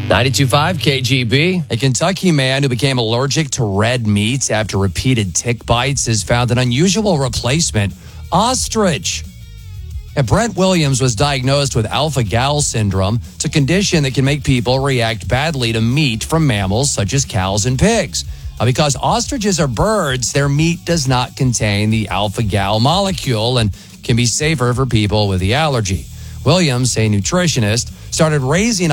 92.5 KGB. A Kentucky man who became allergic to red meat after repeated tick bites has found an unusual replacement, ostrich. And Brent Williams was diagnosed with alpha-gal syndrome. It's a condition that can make people react badly to meat from mammals such as cows and pigs. Because ostriches are birds, their meat does not contain the alpha-gal molecule and can be safer for people with the allergy. Williams, a nutritionist, started raising